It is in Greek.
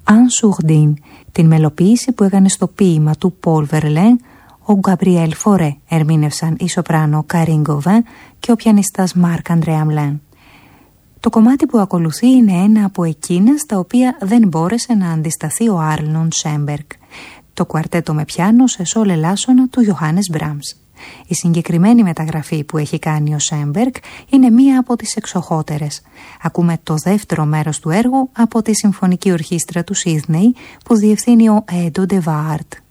Anne Jourdain, την μελοποίηση που έκανε στο ποίημα του Paul Verlaine, ο Γκαμπριέλ Φορέ ερμήνευσαν η σοπράνο Καρίν Γκοβέν και ο πιανιστάς Μάρκ Αντρέ Αμλέν. Το κομμάτι που ακολουθεί είναι ένα από εκείνα στα οποία δεν μπόρεσε να αντισταθεί ο Άρνολντ Σέμπεργκ, το κουαρτέτο με πιάνο σε σόλ ελάσσονα του Ιωάννης Μπράμς. Η συγκεκριμένη μεταγραφή που έχει κάνει ο Σέμπεργκ είναι μία από τις εξοχότερες. Ακούμε το δεύτερο μέρος του έργου από τη Συμφωνική Ορχήστρα του Σίδνεϊ που διευθύνει ο Έντο Ντεβάρτ.